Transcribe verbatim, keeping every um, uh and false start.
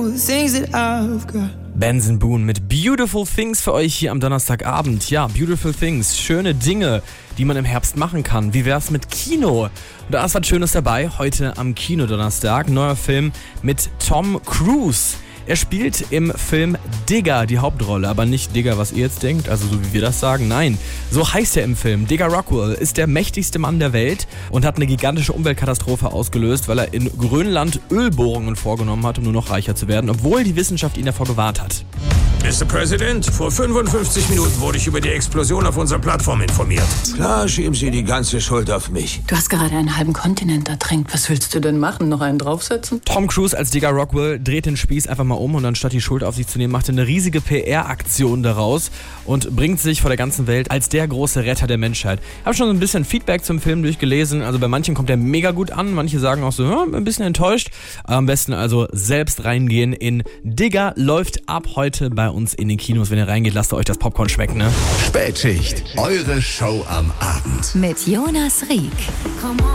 things that I've got. Benson Boone mit Beautiful Things für euch hier am Donnerstagabend. Ja, Beautiful Things, schöne Dinge, die man im Herbst machen kann. Wie wär's mit Kino? Und da ist was Schönes dabei, heute am Kino-Donnerstag. Neuer Film mit Tom Cruise. Er spielt im Film Digger die Hauptrolle, aber nicht Digger, was ihr jetzt denkt, also so wie wir das sagen, nein. So heißt er im Film. Digger Rockwell ist der mächtigste Mann der Welt und hat eine gigantische Umweltkatastrophe ausgelöst, weil er in Grönland Ölbohrungen vorgenommen hat, um nur noch reicher zu werden, obwohl die Wissenschaft ihn davor gewahrt hat. Mister President, vor fünfundfünfzig Minuten wurde ich über die Explosion auf unserer Plattform informiert. Klar, schieben Sie die ganze Schuld auf mich. Du hast gerade einen halben Kontinent ertränkt. Was willst du denn machen? Noch einen draufsetzen? Tom Cruise als Digger Rockwell dreht den Spieß einfach mal um und anstatt die Schuld auf sich zu nehmen, macht er eine riesige P R-Aktion daraus und bringt sich vor der ganzen Welt als der große Retter der Menschheit. Ich habe schon so ein bisschen Feedback zum Film durchgelesen. Also bei manchen kommt er mega gut an, manche sagen auch so, hm, ein bisschen enttäuscht. Am besten also selbst reingehen in Digger, läuft ab heute bei uns in den Kinos. Wenn ihr reingeht, lasst euch das Popcorn schmecken, ne? Spätschicht, eure Show am Abend. Mit Jonas Rieck.